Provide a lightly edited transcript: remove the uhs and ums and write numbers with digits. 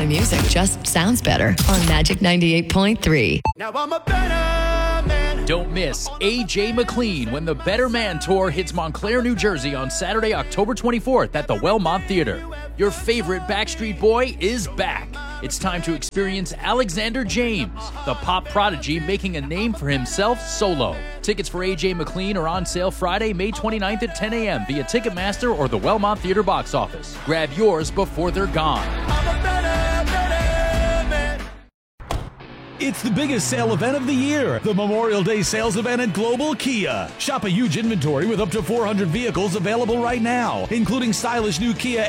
The music just sounds better on Magic 98.3. Now I'm a better man. Don't miss AJ McLean when the Better Man Tour hits Montclair, New Jersey on Saturday, October 24th at the Wellmont Theater. Your favorite Backstreet Boy is back. It's time to experience Alexander James, the pop prodigy making a name for himself solo. Tickets for AJ McLean are on sale Friday, May 29th at 10 a.m. via Ticketmaster or the Wellmont Theater box office. Grab yours before they're gone. I'm a better man. It's the biggest sale event of the year, the Memorial Day sales event at Global Kia. Shop a huge inventory with up to 400 vehicles available right now, including stylish new Kia